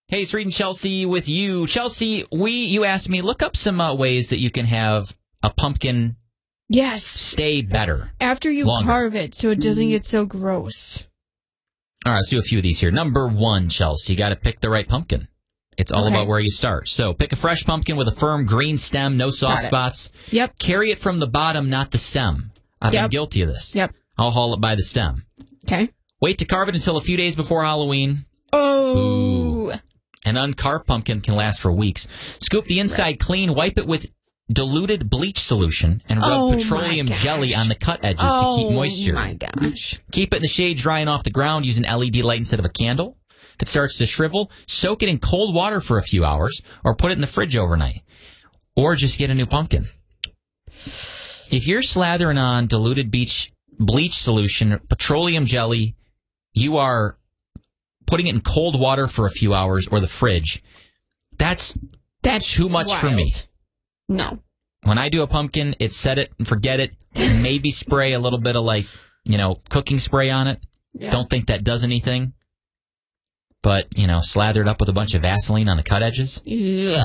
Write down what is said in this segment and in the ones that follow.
Hey, it's Reed and Chelsea with you. Chelsea, you asked me, look up some ways that you can have a pumpkin stay better. After you longer. carve it so it doesn't get so gross. All right, let's do a few of these here. Number 1, Chelsea, you got to pick the right pumpkin. It's all about where you start. So pick a fresh pumpkin with a firm green stem, no soft spots. Yep. Carry it from the bottom, not the stem. I've been guilty of this. Yep. I'll haul it by the stem. Okay. Wait to carve it until a few days before Halloween. Oh. Ooh. An uncarved pumpkin can last for weeks. Scoop the inside clean, wipe it with diluted bleach solution, and rub petroleum jelly on the cut edges to keep moisture. Oh, my gosh. Keep it in the shade drying off the ground. Use an LED light instead of a candle. If it starts to shrivel, soak it in cold water for a few hours, or put it in the fridge overnight. Or just get a new pumpkin. If you're slathering on diluted bleach solution, petroleum jelly, you are putting it in cold water for a few hours or the fridge. That's too much for me. No. When I do a pumpkin, it's set it and forget it. Maybe spray a little bit of cooking spray on it. Yeah. Don't think that does anything. But, slather it up with a bunch of Vaseline on the cut edges. Yeah.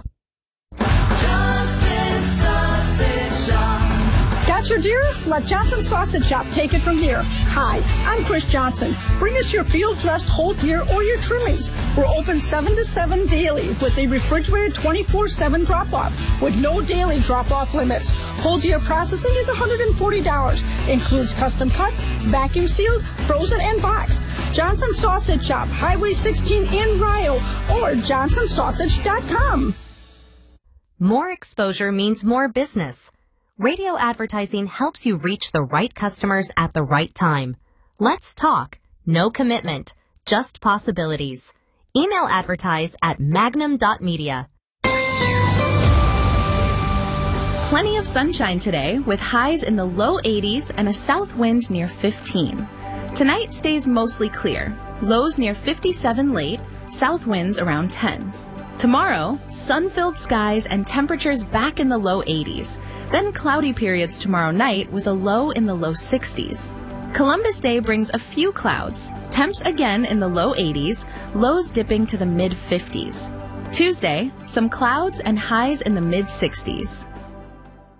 Got your deer? Let Johnson Sausage Shop take it from here. Hi, I'm Chris Johnson. Bring us your field-dressed whole deer or your trimmings. We're open 7 to 7 daily with a refrigerated 24/7 drop-off with no daily drop-off limits. Whole deer processing is $140. Includes custom cut, vacuum sealed, frozen, and boxed. Johnson Sausage Shop, Highway 16 in Rio, or johnsonsausage.com. More exposure means more business. Radio advertising helps you reach the right customers at the right time. Let's talk. No commitment. Just possibilities. Email advertise at magnum.media. Plenty of sunshine today with highs in the low 80s and a south wind near 15. Tonight stays mostly clear. Lows near 57 late, south winds around 10. Tomorrow, sun-filled skies and temperatures back in the low 80s. Then cloudy periods tomorrow night with a low in the low 60s. Columbus Day brings a few clouds. Temps again in the low 80s, lows dipping to the mid-50s. Tuesday, some clouds and highs in the mid-60s.